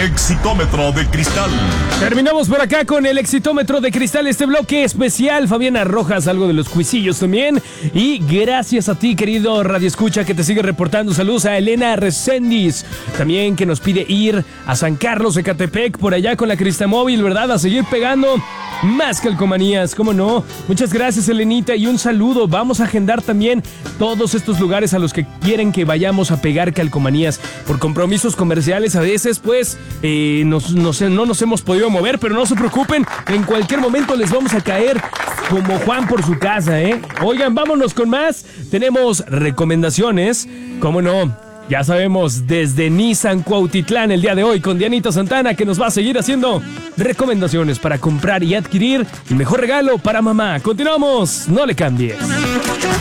Exitómetro de Cristal. Terminamos por acá con el Exitómetro de Cristal, este bloque especial. Fabiana Rojas, algo de los cuisillos también. Y gracias a ti, querido Radio Escucha, que te sigue reportando. Saludos a Elena Reséndiz, también que nos pide ir a San Carlos de Catepec, por allá con la Cristamóvil, ¿verdad? A seguir pegando más calcomanías, ¿cómo no? Muchas gracias, Elenita, y un saludo. Vamos a agendar también todos estos lugares a los que quieren que vayamos a pegar calcomanías. Por compromisos comerciales a veces, pues, no nos hemos podido mover, pero no se preocupen, en cualquier momento les vamos a caer como Juan por su casa, ¿eh? Oigan, vámonos con más. Tenemos recomendaciones, ¿cómo no? Ya sabemos, desde Nissan Cuautitlán el día de hoy con Dianita Santana, que nos va a seguir haciendo recomendaciones para comprar y adquirir el mejor regalo para mamá. Continuamos, no le cambies.